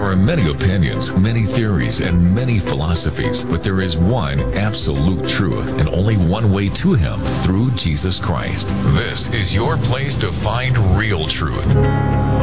are many opinions, many theories, and many philosophies, but there is one absolute truth and only one way to Him, through Jesus Christ. This is your place to find real truth.